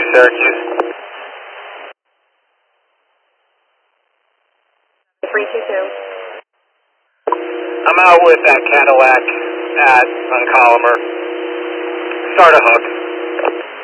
Syracuse. 322. I'm out with that Cadillac on Collimer. Start a hook.